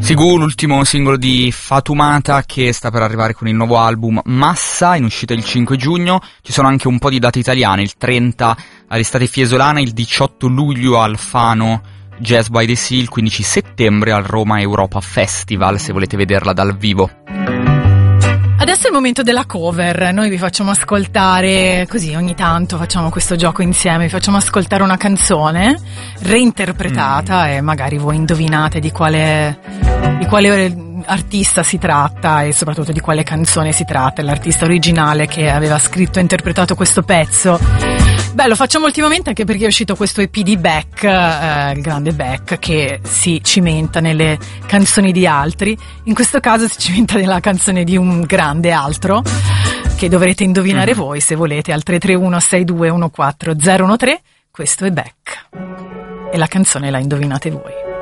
Figu, l'ultimo singolo di Fatoumata, che sta per arrivare con il nuovo album Massa, in uscita il 5 giugno. Ci sono anche un po' di date italiane, il 30 all'Estate Fiesolana, il 18 luglio al Fano Jazz by the Sea, il 15 settembre al Roma Europa Festival, se volete vederla dal vivo. Adesso è il momento della cover, noi vi facciamo ascoltare, così ogni tanto facciamo questo gioco insieme, vi facciamo ascoltare una canzone reinterpretata e magari voi indovinate di quale artista si tratta e soprattutto di quale canzone si tratta, l'artista originale che aveva scritto e interpretato questo pezzo. Beh, lo facciamo ultimamente anche perché è uscito questo EP di Beck, il grande Beck, che si cimenta nelle canzoni di altri. In questo caso si cimenta nella canzone di un grande altro, che dovrete indovinare voi se volete, al 331-6214-013. Questo è Beck. E la canzone la indovinate voi.